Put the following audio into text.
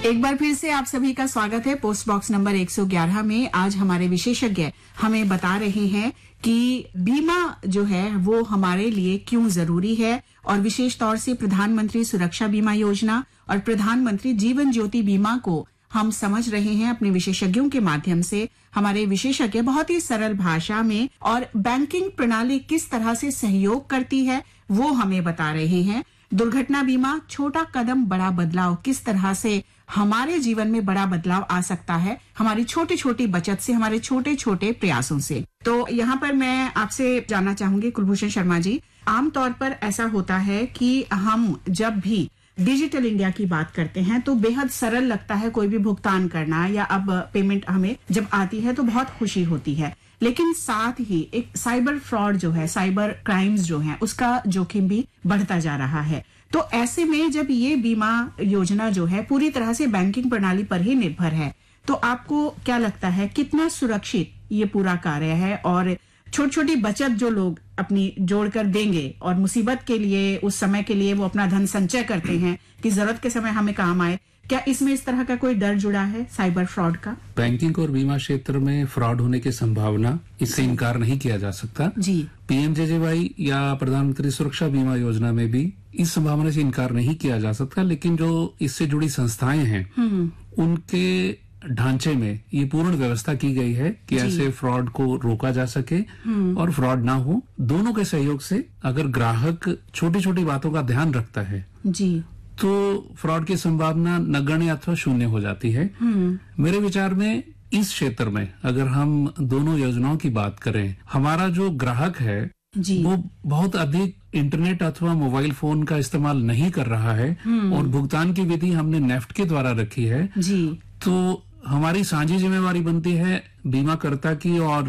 एक बार फिर से आप सभी का स्वागत है पोस्ट बॉक्स नंबर 111 में। आज हमारे विशेषज्ञ हमें बता रहे हैं कि बीमा जो है वो हमारे लिए क्यों जरूरी है, और विशेष तौर से प्रधानमंत्री सुरक्षा बीमा योजना और प्रधानमंत्री जीवन ज्योति बीमा को हम समझ रहे हैं अपने विशेषज्ञों के माध्यम से। हमारे विशेषज्ञ बहुत ही सरल भाषा में और बैंकिंग प्रणाली किस तरह से सहयोग करती है वो हमें बता रहे हैं। दुर्घटना बीमा, छोटा कदम बड़ा बदलाव, किस तरह से हमारे जीवन में बड़ा बदलाव आ सकता है हमारी छोटी छोटी बचत से, हमारे छोटे छोटे प्रयासों से। तो यहाँ पर मैं आपसे जानना चाहूंगी कुलभूषण शर्मा जी, आमतौर पर ऐसा होता है कि हम जब भी डिजिटल इंडिया की बात करते हैं तो बेहद सरल लगता है कोई भी भुगतान करना, या अब पेमेंट हमें जब आती है तो बहुत खुशी होती है। लेकिन साथ ही एक साइबर फ्रॉड जो है, साइबर क्राइम्स जो है, उसका जोखिम भी बढ़ता जा रहा है। तो ऐसे में जब ये बीमा योजना जो है पूरी तरह से बैंकिंग प्रणाली पर ही निर्भर है, तो आपको क्या लगता है कितना सुरक्षित ये पूरा कार्य है, और छोटी छोटी बचत जो लोग अपनी जोड़कर देंगे और मुसीबत के लिए, उस समय के लिए वो अपना धन संचय करते हैं कि जरूरत के समय हमें काम आए, क्या इसमें इस तरह का कोई डर जुड़ा है साइबर फ्रॉड का? बैंकिंग और बीमा क्षेत्र में फ्रॉड होने की संभावना, इससे इनकार नहीं किया जा सकता जी। पीएमजेजेवाई या प्रधानमंत्री सुरक्षा बीमा योजना में भी इस संभावना से इनकार नहीं किया जा सकता, लेकिन जो इससे जुड़ी संस्थाएं हैं उनके ढांचे में ये पूर्ण व्यवस्था की गई है कि ऐसे फ्रॉड को रोका जा सके और फ्रॉड ना हो। दोनों के सहयोग से अगर ग्राहक छोटी छोटी बातों का ध्यान रखता है जी, तो फ्रॉड की संभावना नगण्य अथवा शून्य हो जाती है। मेरे विचार में इस क्षेत्र में अगर हम दोनों योजनाओं की बात करें, हमारा जो ग्राहक है वो बहुत अधिक इंटरनेट अथवा मोबाइल फोन का इस्तेमाल नहीं कर रहा है और भुगतान की विधि हमने नेफ्ट के द्वारा रखी है जी, तो हमारी साझी जिम्मेवारी बनती है बीमाकर्ता की और